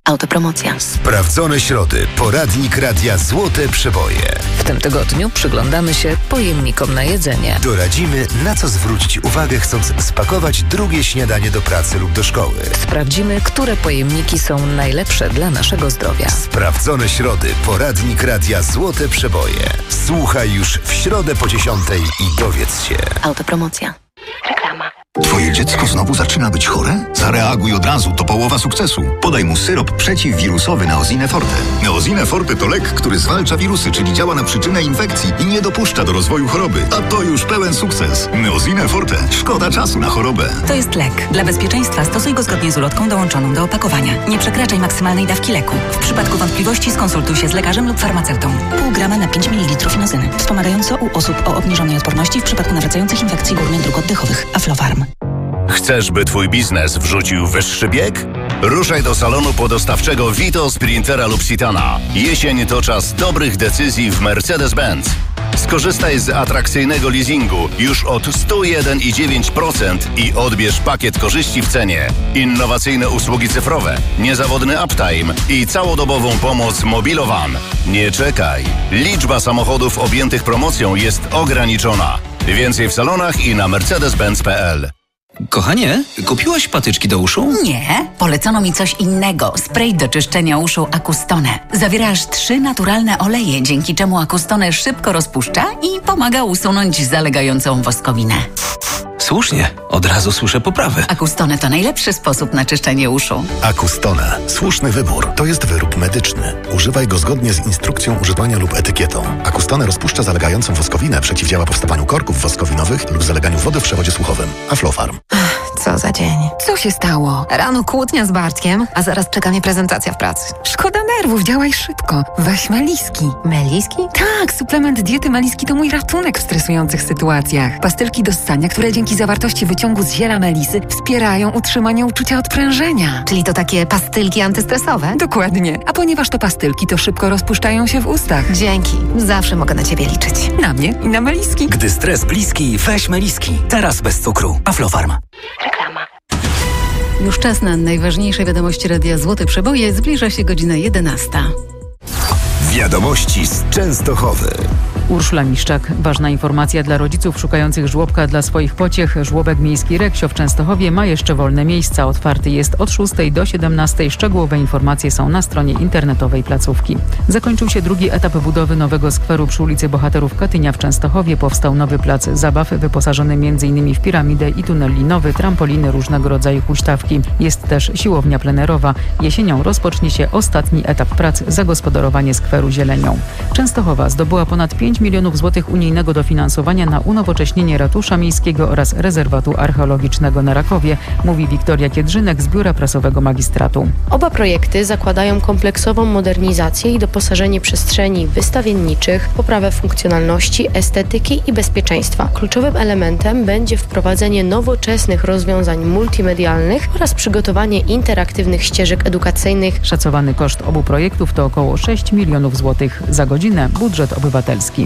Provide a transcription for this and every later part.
Autopromocja. Sprawdzone środy. Poradnik Radia Złote Przeboje. W tym tygodniu przyglądamy się pojemnikom na jedzenie. Doradzimy, na co zwrócić uwagę, chcąc spakować drugie śniadanie do pracy lub do szkoły. Sprawdzimy, które pojemniki są najlepsze dla naszego zdrowia. Sprawdzone środy. Poradnik Radia Złote Przeboje. Słuchaj już w środę po 10:00 i dowiedz się. Autopromocja. Reklama. Twoje dziecko znowu zaczyna być chore? Zareaguj od razu, to połowa sukcesu. Podaj mu syrop przeciwwirusowy Neosine Forte. Neosine Forte to lek, który zwalcza wirusy, czyli działa na przyczynę infekcji i nie dopuszcza do rozwoju choroby. A to już pełen sukces. Neosine Forte. Szkoda czasu na chorobę. To jest lek. Dla bezpieczeństwa stosuj go zgodnie z ulotką dołączoną do opakowania. Nie przekraczaj maksymalnej dawki leku. W przypadku wątpliwości skonsultuj się z lekarzem lub farmaceutą. Pół grama na 5 ml inozyny. Wspomagająco u osób o obniżonej odporności w przypadku nawracających infekcji górnych dróg oddechowych. Aflofarm. Chcesz, by twój biznes wrzucił wyższy bieg? Ruszaj do salonu podostawczego Vito, Sprintera lub Citana. Jesień to czas dobrych decyzji w Mercedes-Benz. Skorzystaj z atrakcyjnego leasingu już od 101,9% i odbierz pakiet korzyści w cenie. Innowacyjne usługi cyfrowe, niezawodny uptime i całodobową pomoc Mobilowan. Nie czekaj. Liczba samochodów objętych promocją jest ograniczona. Więcej w salonach i na mercedes-benz.pl. Kochanie, kupiłaś patyczki do uszu? Nie, polecono mi coś innego. Spray do czyszczenia uszu Acustone. Zawiera aż 3 naturalne oleje, dzięki czemu Acustone szybko rozpuszcza i pomaga usunąć zalegającą woskowinę. Słusznie, od razu słyszę poprawę. Acustone to najlepszy sposób na czyszczenie uszu. Acustone. Słuszny wybór. To jest wyrób medyczny. Używaj go zgodnie z instrukcją używania lub etykietą. Acustone rozpuszcza zalegającą woskowinę, przeciwdziała powstawaniu korków woskowinowych lub zaleganiu wody w przewodzie słuchowym. Aflofarm. Co za dzień. Co się stało? Rano kłótnia z Bartkiem, a zaraz czeka mnie prezentacja w pracy. Szkoda nerwów, działaj szybko. Weź Meliski. Meliski? Tak, suplement diety Meliski to mój ratunek w stresujących sytuacjach. Pastylki do ssania, które dzięki zawartości wyciągu z ziela melisy wspierają utrzymanie uczucia odprężenia. Czyli to takie pastylki antystresowe? Dokładnie. A ponieważ to pastylki, to szybko rozpuszczają się w ustach. Dzięki. Zawsze mogę na ciebie liczyć. Na mnie i na Meliski. Gdy stres bliski, weź Meliski. Teraz bez cukru. Aflofarm. Reklama. Już czas na najważniejsze wiadomości Radia Złote Przeboje. Zbliża się godzina 11. Wiadomości z Częstochowy. Urszula Miszczak. Ważna informacja dla rodziców szukających żłobka dla swoich pociech. Żłobek miejski Reksio w Częstochowie ma jeszcze wolne miejsca. Otwarty jest od 6 do 17. Szczegółowe informacje są na stronie internetowej placówki. Zakończył się drugi etap budowy nowego skweru przy ulicy Bohaterów Katynia w Częstochowie. Powstał nowy plac zabaw wyposażony m.in. w piramidę i tunel linowy, trampoliny, różnego rodzaju huśtawki. Jest też siłownia plenerowa. Jesienią rozpocznie się ostatni etap prac, zagospodarowanie skweru zielenią. Częstochowa zdobyła ponad 5 milionów złotych unijnego dofinansowania na unowocześnienie ratusza miejskiego oraz rezerwatu archeologicznego na Rakowie, mówi Wiktoria Kiedrzynek z Biura Prasowego Magistratu. Oba projekty zakładają kompleksową modernizację i doposażenie przestrzeni wystawienniczych, poprawę funkcjonalności, estetyki i bezpieczeństwa. Kluczowym elementem będzie wprowadzenie nowoczesnych rozwiązań multimedialnych oraz przygotowanie interaktywnych ścieżek edukacyjnych. Szacowany koszt obu projektów to około 6 milionów złotych. Za godzinę budżet obywatelski.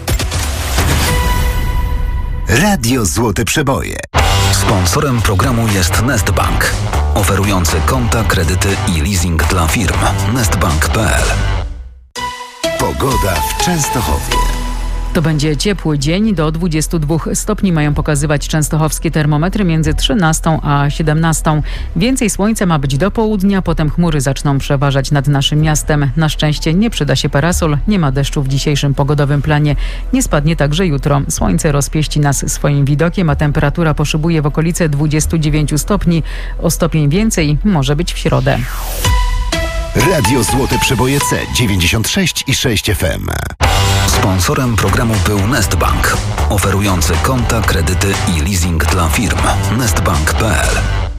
Radio Złote Przeboje. Sponsorem programu jest Nestbank, oferujący konta, kredyty i leasing dla firm. Nestbank.pl. Pogoda w Częstochowie. To będzie ciepły dzień, do 22 stopni mają pokazywać częstochowskie termometry między 13 a 17. Więcej słońca ma być do południa, potem chmury zaczną przeważać nad naszym miastem. Na szczęście nie przyda się parasol, nie ma deszczu w dzisiejszym pogodowym planie. Nie spadnie także jutro. Słońce rozpieści nas swoim widokiem, a temperatura poszybuje w okolice 29 stopni. O stopień więcej może być w środę. Radio Złote Przeboje C 96,6 FM. Sponsorem programu był Nestbank, oferujący konta, kredyty i leasing dla firm. Nestbank.pl.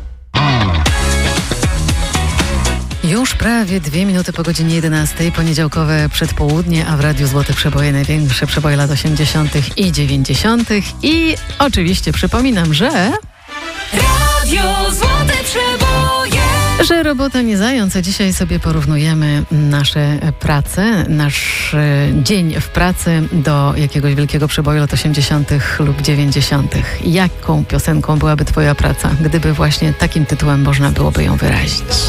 Już prawie 2 minuty po godzinie 11, poniedziałkowe przedpołudnie, a w Radiu Złote Przeboje największe przeboje lat 80. i 90. I oczywiście przypominam, że... Radio Złote Przeboje. Że robota nie zając, a dzisiaj sobie porównujemy nasze prace, nasz dzień w pracy do jakiegoś wielkiego przeboju lat 80. lub 90. Jaką piosenką byłaby twoja praca, gdyby właśnie takim tytułem można byłoby ją wyrazić?